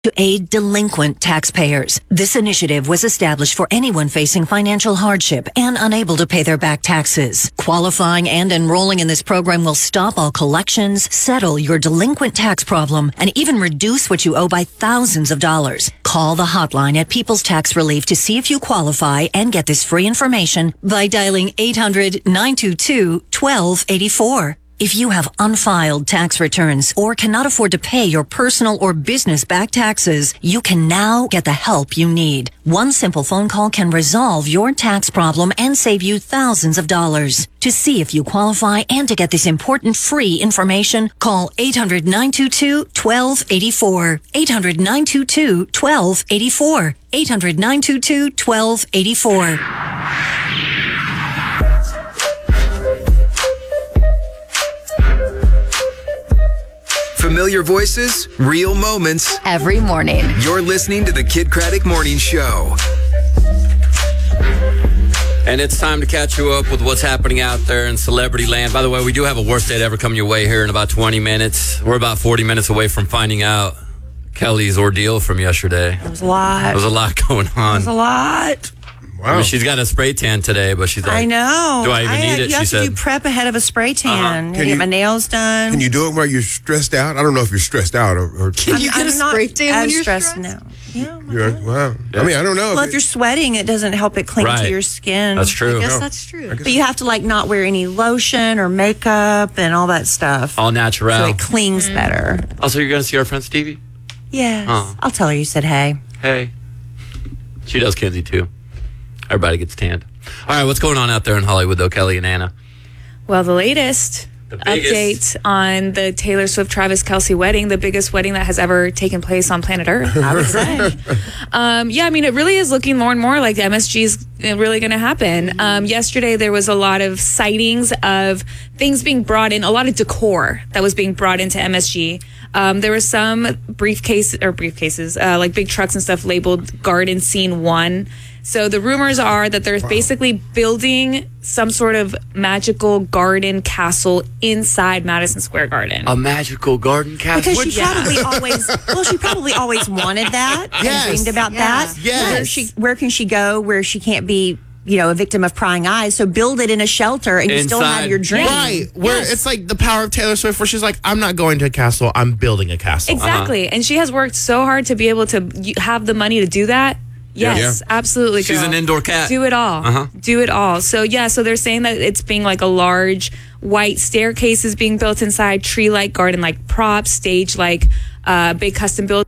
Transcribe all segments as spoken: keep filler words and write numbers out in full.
to aid delinquent taxpayers. This initiative was established for anyone facing financial hardship and unable to pay their back taxes. Qualifying and enrolling in this program will stop all collections, settle your delinquent tax problem, and even reduce what you owe by thousands of dollars. Call the hotline at People's Tax Relief to see if you qualify and get this free information by dialing eight hundred, nine two two, one two eight four. If you have unfiled tax returns or cannot afford to pay your personal or business back taxes, you can now get the help you need. One simple phone call can resolve your tax problem and save you thousands of dollars. To see if you qualify and to get this important free information, call eight hundred, nine two two, one two eight four. eight hundred, nine two two, one two eight four. eight hundred, nine two two, one two eight four. Familiar voices, real moments. Every morning. You're listening to the Kid Craddock Morning Show. And it's time to catch you up with what's happening out there in celebrity land. By the way, we do have a worst date ever coming your way here in about twenty minutes. We're about forty minutes away from finding out Kelly's ordeal from yesterday. It was a lot. There was a lot going on. It was a lot. Wow. I mean, she's got a spray tan today, but she's like, I know. Do I even I, need it? You She have said. to do prep ahead of a spray tan. Uh-huh. Can you get my nails done? Can you do it while you're stressed out? I don't know if you're stressed out or. or Can you I'm, get I'm a not spray tan as when you're stressed, stressed? now. Yeah. yeah, wow. I mean, I don't know. Well, if you're sweating, it doesn't help it cling Right. to your skin. That's true. I guess No. that's true. But you have to like not wear any lotion or makeup and all that stuff. All natural. So it clings Mm. better. Also, you're going to see our friend Stevie? Yes. Oh. I'll tell her you said hey. Hey. She does Kenzie, too. Everybody gets tanned. All right, what's going on out there in Hollywood, though, Kelly and Anna? Well, the latest The biggest. update on the Taylor Swift-Travis Kelce wedding, the biggest wedding that has ever taken place on planet Earth, I would say. um, yeah, I mean, it really is looking more and more like the M S G is really going to happen. Um, yesterday, there was a lot of sightings of things being brought in, a lot of decor that was being brought into M S G. Um, there was some briefcase or briefcases, uh, like big trucks and stuff labeled Garden Scene One. So the rumors are that they're wow. basically building some sort of magical garden castle inside Madison Square Garden. A magical garden castle? Because Which, she probably yeah. always, well, she probably always wanted that Yes. and dreamed about Yeah. that. Yes. Where, she, where can she go where she can't be, you know, a victim of prying eyes? So build it in a shelter and you still Inside. have your dream. Right, where Yes. it's like the power of Taylor Swift, where she's like, I'm not going to a castle, I'm building a castle. Exactly. And she has worked so hard to be able to y- have the money to do that. Yes, Yeah. absolutely. She's girl. an indoor cat. Do it all. Uh-huh. Do it all. So, yeah, so they're saying that it's being like a large white staircases being built inside, tree-like garden-like props, stage-like uh, big custom build.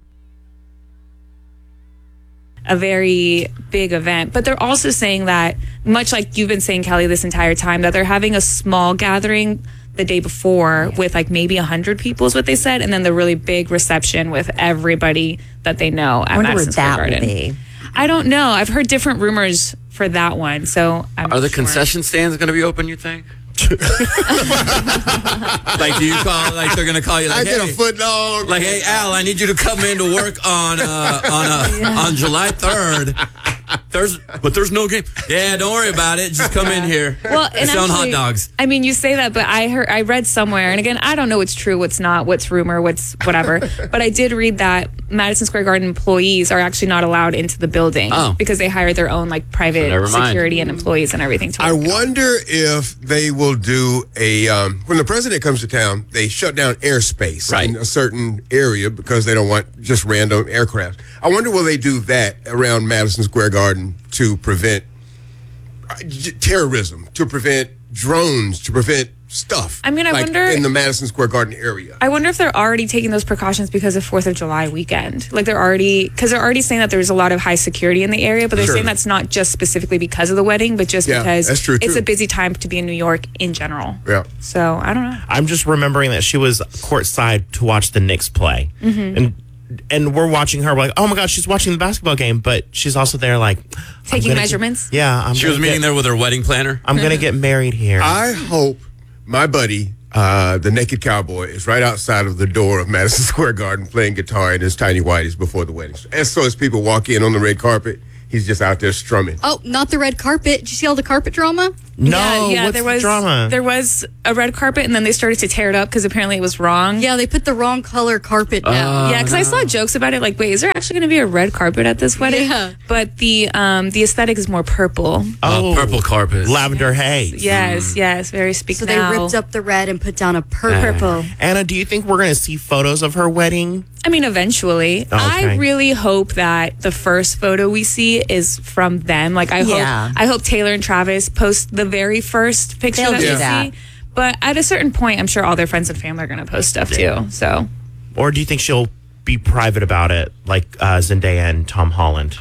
A very big event. But they're also saying that, much like you've been saying, Kelly, this entire time, that they're having a small gathering the day before with like maybe one hundred people is what they said, and then the really big reception with everybody that they know at I wonder where Madison Square that will Garden. be. I don't know. I've heard different rumors for that one. So I'm Are the sure. concession stands going to be open, you think? Like, do you call, like, they're going to call you, like, I get hey, a foot dog. like, hey, Al, I need you to come in to work on uh, on uh, Yeah. on July third. There's, but there's no game. Yeah, don't worry about it. Just come in here. Well, and selling hot actually, dogs. I mean, you say that, but I heard, I read somewhere, and again, I don't know what's true, what's not, what's rumor, what's whatever. But I did read that Madison Square Garden employees are actually not allowed into the building Oh. because they hired their own like private never mind. security and employees and everything. To I work. wonder if they will do a um, when the president comes to town, they shut down airspace Right. in a certain area because they don't want just random aircraft. I wonder will they do that around Madison Square Garden to prevent uh, j- terrorism, to prevent drones, to prevent stuff. I mean, I like wonder- in the Madison Square Garden area. I wonder if they're already taking those precautions because of fourth of July weekend. Like they're already, because they're already saying that there's a lot of high security in the area, but they're Sure. saying that's not just specifically because of the wedding, but just Yeah, because that's true, it's too. a busy time to be in New York in general. Yeah. So I don't know. I'm just remembering that she was courtside to watch the Knicks play. Mm-hmm. And and we're watching her, we're like, oh my God, she's watching the basketball game, but she's also there like I'm Taking gonna measurements? Get, yeah. I'm She was gonna meeting get, there with her wedding planner. I'm going to get married here. I hope my buddy, uh, the Naked Cowboy, is right outside of the door of Madison Square Garden playing guitar in his tiny whities before the wedding. And so as people walk in on the red carpet, he's just out there strumming. Oh, not the red carpet. Did you see all the carpet drama? No, yeah, yeah, what's there the was drama? there was a red carpet, and then they started to tear it up because apparently it was wrong. Yeah, they put the wrong color carpet down. Uh, Yeah, because I saw jokes about it. Like, wait, is there actually going to be a red carpet at this wedding? Yeah. But the um the aesthetic is more purple. Uh, purple carpet. Lavender haze. Yes, yes, very speak so they now. ripped up the red and put down a pur- purple. Anna, do you think we're going to see photos of her wedding? I mean, eventually. I really hope that the first photo we see is from them. Like, I Yeah. hope I hope Taylor and Travis post the very first picture They'll that do we that. see. But at a certain point, I'm sure all their friends and family are going to post stuff too. So, Or do you think she'll be private about it, like uh, Zendaya and Tom Holland?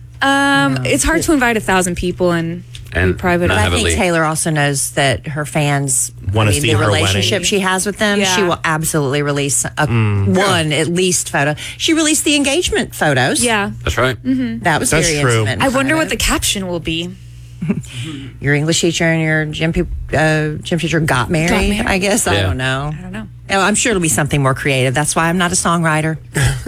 um, it's hard to invite a thousand people and, And be private. not But I have it think leak. Taylor also knows that her fans Wanna I mean, see the her relationship wedding. she has with them. Yeah. She will absolutely release a Mm. one at least photo. She released the engagement photos. Yeah. That's right. that was That's very true. intimate. and I wonder what private. the caption will be. your English teacher and your gym pe- uh, gym teacher got married. Got married. I guess I Yeah. don't know. I don't know. Oh, I'm sure it'll be something more creative. That's why I'm not a songwriter.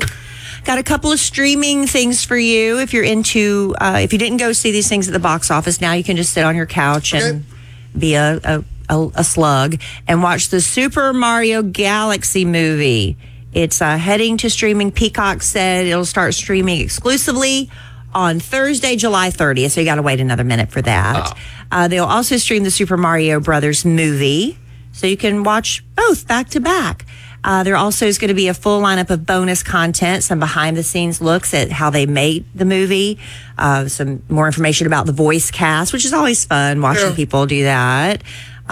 Got a couple of streaming things for you. If you're into, uh, if you didn't go see these things at the box office, now you can just sit on your couch and be a, a, a, a slug and watch the Super Mario Galaxy movie. It's uh, heading to streaming. Peacock said it'll start streaming exclusively on Thursday, July thirtieth. So you got to wait another minute for that. Uh, they'll also stream the Super Mario Brothers movie. So you can watch both back to back. Uh, there also is going to be a full lineup of bonus content, some behind the scenes looks at how they made the movie, uh, some more information about the voice cast, which is always fun watching Yeah. people do that.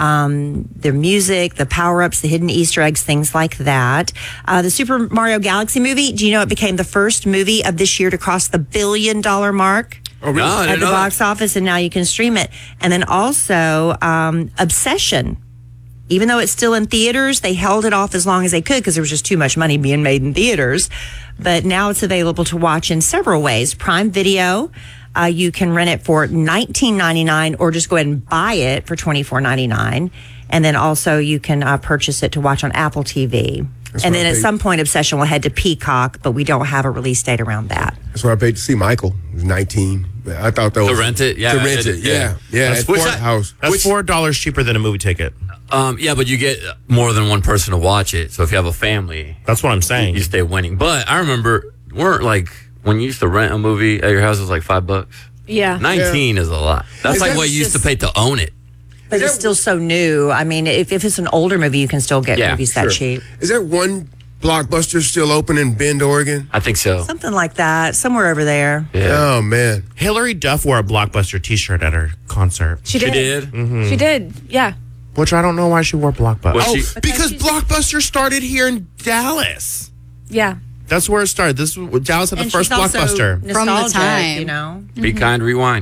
Um, their music, the power ups, the hidden Easter eggs, things like that. Uh, the Super Mario Galaxy movie, do you know it became the first movie of this year to cross the billion dollar mark? Oh, really? No, I At didn't the know box that. office, and now you can stream it. And then also, um, Obsession. Even though it's still in theaters, they held it off as long as they could because there was just too much money being made in theaters. But now it's available to watch in several ways. Prime Video, uh, you can rent it for nineteen ninety-nine or just go ahead and buy it for twenty-four ninety-nine. And then also you can uh, purchase it to watch on Apple T V. That's and what then I at paid. some point, Obsession will head to Peacock, but we don't have a release date around that. That's what I paid to see Michael. He was nineteen. I thought that was rent it? Yeah, To I rent did it, it, yeah, yeah. yeah. That's At four- Fort House. That's Which- four dollars cheaper than a movie ticket. Um, yeah, but you get more than one person to watch it. So if you have a family, That's what I'm saying. you stay winning. But I remember, weren't like when you used to rent a movie at your house, it was like five bucks. Yeah. Nineteen is a lot. That's Is like that what you used to just- pay to own it. But it's still so new. I mean, if, if it's an older movie, you can still get Yeah, movies that Sure. cheap. Is that one Blockbuster still open in Bend, Oregon? I think so. Something like that, somewhere over there. Yeah. Oh man, Hillary Duff wore a Blockbuster T-shirt at her concert, She She did. did. She did. Yeah. which I don't know why she wore Blockbuster. Was oh, she- because Blockbuster started here in Dallas. Yeah. That's where it started. This was, Dallas had the And first she's also Blockbuster. From the nostalgic, time. you know. Be kind, rewind.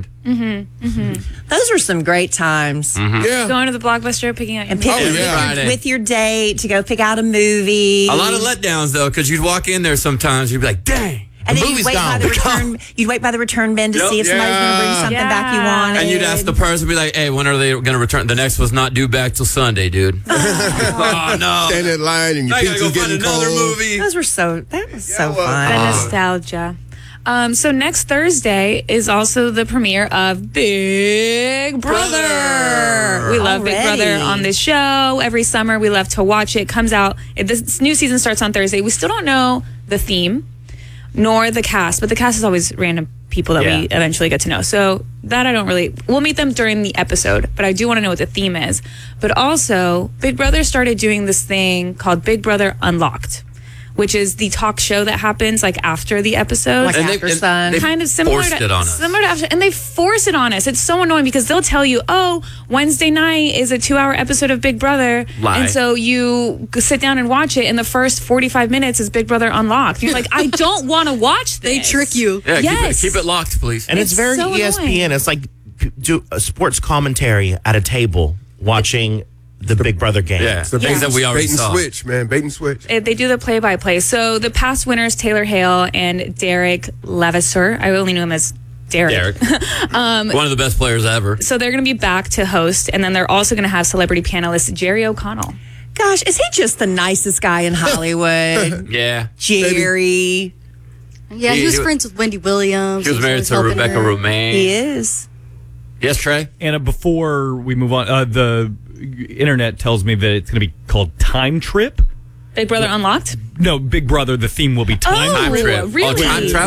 Those were some great times. yeah. Going to the Blockbuster, picking out And your pick Oh, with, yeah. your, Friday. with your date to go pick out a movie. A lot of letdowns though, because you'd walk in there sometimes, you'd be like, "Dang!" and the then you'd movie's wait by gone. the return. You'd wait by the return bin to Yep. see if somebody's going to bring Yeah. something back you Yeah. wanted. And you'd ask the person, be like, "Hey, when are they going to return?" The next was not due back till Sunday, dude. oh no! Stand in line and your I gotta pizza's go find getting another cold. movie. Those were so. That was so well, fun. The nostalgia. Um, so next Thursday is also the premiere of Big Brother. We love Big Already. Brother on this show. Every summer we love to watch it. Comes out. It, this new season starts on Thursday. We still don't know the theme nor the cast, but the cast is always random people that we Yeah. eventually get to know. So that I don't really. We'll meet them during the episode, but I do want to know what the theme is. But also, Big Brother started doing this thing called Big Brother Unlocked, which is the talk show that happens like after the episode. Like And they- After and Sun. they Kind of similar forced to it on us. similar to after, and they force it on us. It's so annoying because they'll tell you, "Oh, Wednesday night is a two-hour episode of Big Brother," Lie. and so you g- sit down and watch it. And the first forty-five minutes is Big Brother Unlocked. You're like, "I don't want to watch this." They trick you. Yeah, Yes. keep, it, keep it locked, please. And it's, It's very so E S P N. annoying. It's like p- do a sports commentary at a table watching the Big Brother game. yeah, The things bait, that we already bait and saw. switch, man. Bait and switch. Uh, They do the play-by-play. So the past winners, Taylor Hale and Derek Levasseur. I only knew him as Derek. Derek, Um, one of the best players ever. So they're going to be back to host, and then they're also going to have celebrity panelist Jerry O'Connell. Gosh, is he just the nicest guy in Hollywood? Yeah, Jerry. Yeah, he, He- was he- friends with Wendy Williams. He was married to helping Rebecca her. Romaine. He is. Yes, Trey? Anna, before we move on, uh, the internet tells me that it's going to be called Time Trip. Big Brother Unlocked? No, Big Brother, the theme will be Time Oh, Trip. Trip. really? Oh, time travel?